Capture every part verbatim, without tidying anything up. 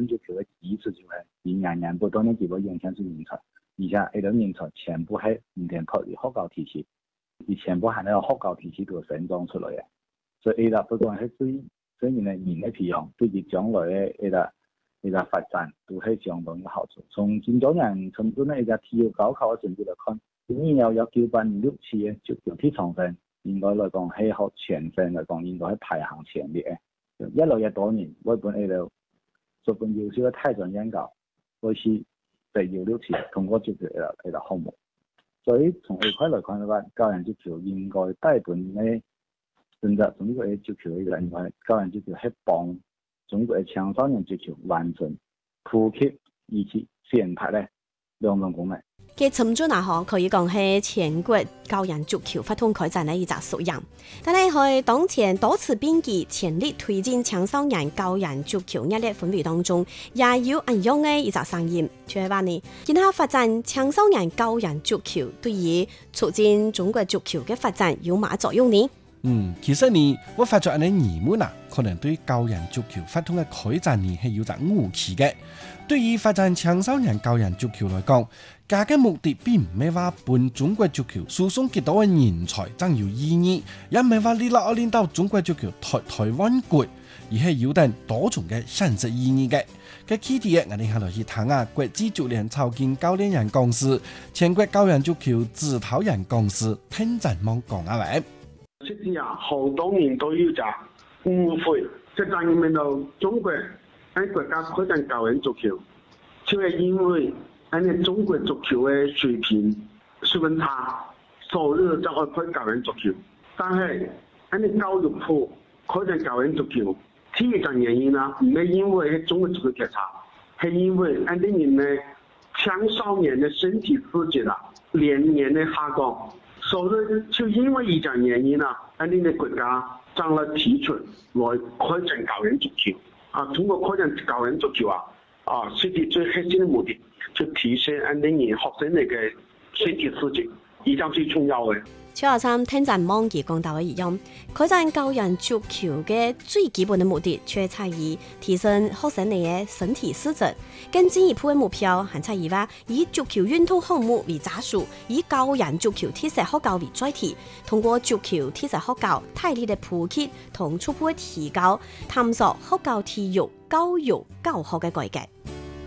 本足球嘅基礎就係以人人不斷嘅幾個影響住人才，而且呢啲人才全部係唔停脫離學校體系，而全部係呢個學校體系度成長出來嘅，所以呢個不斷係對對人嘅人嘅培養，對佢將來嘅呢個呢個發展都係相當有好處。從建築人從本呢個體育高考嘅成績嚟看，今年有九百二六次嘅足球體創生，應該嚟講係學全省嚟講應該係排行前列嘅。一來一多年，我本呢度做本優秀嘅泰展研究，我是第有六次通過足球呢個呢個項目。所以從呢塊嚟看嘅話，教人足球應該帶本嘅，甚至從呢個足球嘅應該教人足球係幫中國嘅青少年足球完成普及以及選拔咧兩種功能。 嘅尋租那項可以講係全國教人足球發通開展嘅一隻縮影，但係喺當前多次編輯全力推進青少年教人足球熱烈氛圍當中，也有一樣嘅一隻聲音，就係話呢，今後發展青少年教人足球對於促進中國足球嘅發展有乜作用呢？ 嗯，其實呢，我發覺呢疑問啊，可能對教人足球發通嘅開展呢係有隻誤區嘅。對於發展青少年教人足球來講，家嘅目的並唔係話本中國足球輸送幾多嘅人才真有意義，也唔係話你攞領導中國足球台台灣國，而係有等多重嘅現實意義嘅。嘅基地我哋下來去睇下國際足聯草根教練人公司、全國教人足球指導人公司聽陣望講下嚟。 實際啊，好多年都有隻誤會，就係因為到中國喺國家開展教人足球，就係因為喺中國足球嘅水平十分差，所以就去開教人足球。但係喺教育部開展教人足球，第一個原因啊，唔係因為中國足球太差，係因為喺啲人嘅青少年嘅身體素質啊，年年嘅下降。所以就因為一種原因啊，喺你哋國家將來提出來開展教人足球啊，通過開展教人足球啊，啊，實際最核心嘅目的就提升喺你哋學生哋嘅身體素質，依家最重要嘅。 小學生聽陣網記講到嘅一樣，開展教人足球嘅最基本嘅目的，卻係在於提升學生哋嘅身體素質。更進一步嘅目標，係在於話以足球運動項目為扎實，以教人足球體適學教為載體，通過足球體適學教體力嘅普及同初步嘅提高，探索學教體育教育教學嘅改革。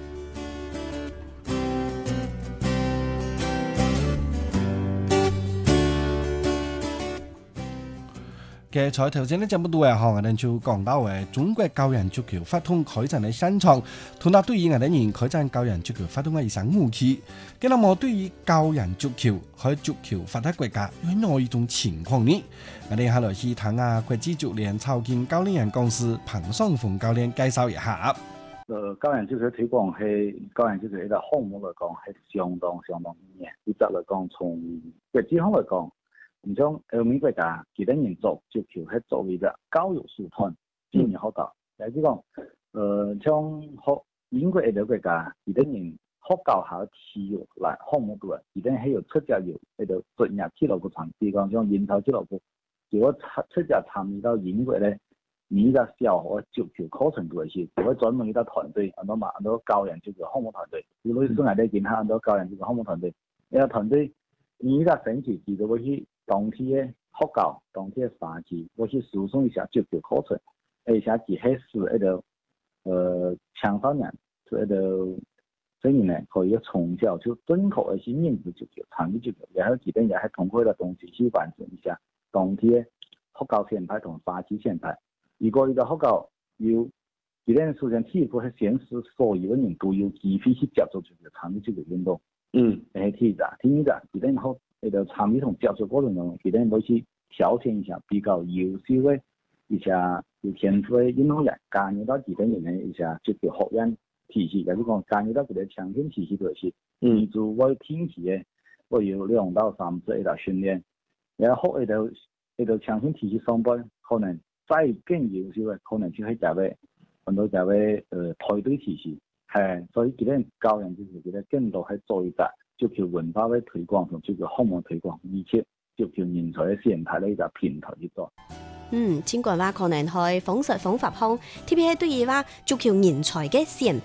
嘅在頭先呢節目都係我哋就講到嘅中國教人足球發通開展嘅新創，同埋對於我哋人開展教人足球發通嘅一項誤區。咁那麼對於教人足球喺足球發達國家有哪一種情況呢？我哋下來去睇下國際足聯草根教練人公司彭雙鳳教練介紹一下。 呃，教人足球推廣係教人足球呢個項目嚟講係相當相當意義。實際嚟講，從國際上嚟講，唔像歐美國家，其他人做足球係作為個教育手段，專業學校。例如講，呃，像學英國呢個國家，其他人學教下體育嚟項目度啊，其他人係要出隻要喺度進入俱樂部場，比如講像英超俱樂部，如果出出隻參與到英國咧，呢個小學足球課程度嘅時，如果專門一個團隊，很多嘛很多教人足球項目團隊，如果從嚟咧見下很多教人足球項目團隊，呢個團隊呢個星期至到去當天嘅學校，當天嘅三期，我去輸送一下足球課程，而且只係使一個呃青少年，一個所以呢可以從小就正確嘅去認識足球、參與足球，然後幾點也係通過個東西去完成一下當天嘅學校選派同三期選派。如果呢個學校要幾點首先第一步係顯示所有嘅人都有機會去接觸足球、參與足球運動。嗯，係第一個，第二個幾點後。喺度參與同接觸過程中，佢哋都去挑選一下比較優秀嘅一下有天賦嘅運動員，加入到佢哋人嘅一下足球學院體系，例如講加入到佢哋強訓體系度去，嗯，做我定期嘅，我有兩到三次喺度訓練，然後喺度喺度強訓體系上班，可能再更優秀嘅，可能就係就係很多就係誒團隊體系，係，所以佢哋教人就是佢哋更多係做一個足球文化嘅推廣同足球項目推廣，而且足球人才嘅選派呢就平台去做。 嗯，儘管話可能係方式方法上，特別係對於話足球人才嘅選